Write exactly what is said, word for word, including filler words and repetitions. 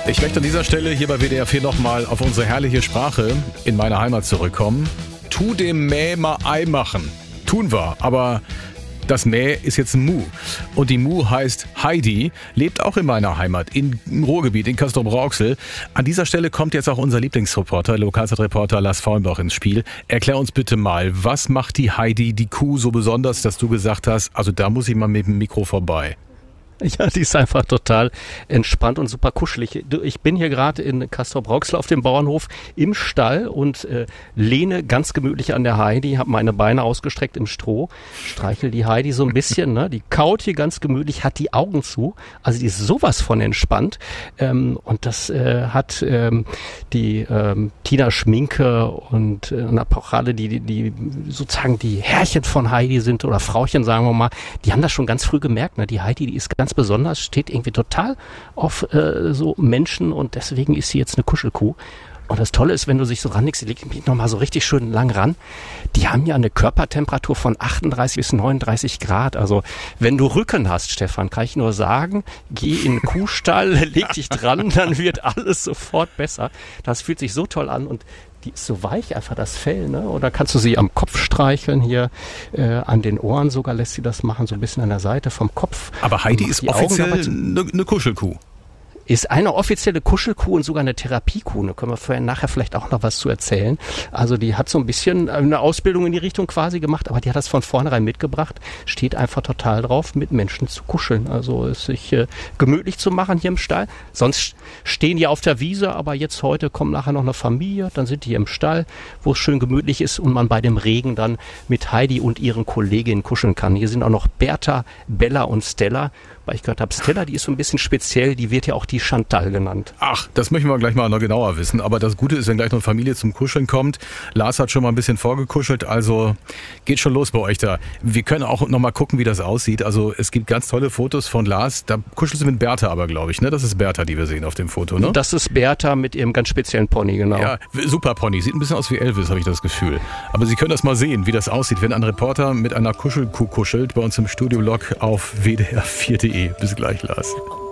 Ich möchte an dieser Stelle hier bei W D R vier nochmal auf unsere herrliche Sprache in meiner Heimat zurückkommen. Tu dem Mäh mal Ei machen. Tun wir, aber das Mäh ist jetzt ein Mu. Und die Mu heißt Heidi, lebt auch in meiner Heimat, im Ruhrgebiet, in Castrop-Rauxel. An dieser Stelle kommt jetzt auch unser Lieblingsreporter, Lokalzeitreporter Lars Faulenbach ins Spiel. Erklär uns bitte mal, was macht die Heidi, die Kuh, so besonders, dass du gesagt hast, also da muss ich mal mit dem Mikro vorbei? Ja, die ist einfach total entspannt und super kuschelig. Ich bin hier gerade in Castrop-Rauxel auf dem Bauernhof im Stall und äh, lehne ganz gemütlich an der Heidi, habe meine Beine ausgestreckt im Stroh, streichel die Heidi so ein bisschen, ne? Die kaut hier ganz gemütlich, hat die Augen zu, also die ist sowas von entspannt ähm, und das äh, hat ähm, die ähm, Tina Schminke und äh, auch alle, die, die, die sozusagen die Herrchen von Heidi sind oder Frauchen, sagen wir mal, die haben das schon ganz früh gemerkt, ne? Die Heidi, die ist ganz Ganz besonders, steht irgendwie total auf äh, so Menschen und deswegen ist sie jetzt eine Kuschelkuh. Und das Tolle ist, wenn du sich so ranlegst, die legt mich nochmal so richtig schön lang ran, die haben ja eine Körpertemperatur von achtunddreißig bis neununddreißig Grad. Also wenn du Rücken hast, Stefan, kann ich nur sagen, geh in den Kuhstall, leg dich dran, dann wird alles sofort besser. Das fühlt sich so toll an und die ist so weich, einfach das Fell, ne? Oder kannst du sie am Kopf streicheln, hier äh, an den Ohren sogar lässt sie das machen, so ein bisschen an der Seite vom Kopf. Aber Heidi ist offiziell eine ne Kuschelkuh. Ist eine offizielle Kuschelkuh und sogar eine Therapiekuh. Da können wir vorher nachher vielleicht auch noch was zu erzählen. Also die hat so ein bisschen eine Ausbildung in die Richtung quasi gemacht, aber die hat das von vornherein mitgebracht. Steht einfach total drauf, mit Menschen zu kuscheln. Also es sich äh, gemütlich zu machen hier im Stall. Sonst stehen die auf der Wiese, aber jetzt heute kommt nachher noch eine Familie. Dann sind die hier im Stall, wo es schön gemütlich ist und man bei dem Regen dann mit Heidi und ihren Kolleginnen kuscheln kann. Hier sind auch noch Bertha, Bella und Stella. Weil ich gehört habe, Stella, die ist so ein bisschen speziell, die wird ja auch die Chantal genannt. Ach, das möchten wir gleich mal noch genauer wissen. Aber das Gute ist, wenn gleich noch eine Familie zum Kuscheln kommt. Lars hat schon mal ein bisschen vorgekuschelt, also geht schon los bei euch da. Wir können auch noch mal gucken, wie das aussieht. Also es gibt ganz tolle Fotos von Lars. Da kuschelst du mit Bertha aber, glaube ich, ne? Das ist Bertha, die wir sehen auf dem Foto, ne? Das ist Bertha mit ihrem ganz speziellen Pony, genau. Ja, super Pony. Sieht ein bisschen aus wie Elvis, habe ich das Gefühl. Aber Sie können das mal sehen, wie das aussieht, wenn ein Reporter mit einer Kuschelkuh kuschelt bei uns im Studiolog auf W D R vier Punkt de. Bis gleich, Lars.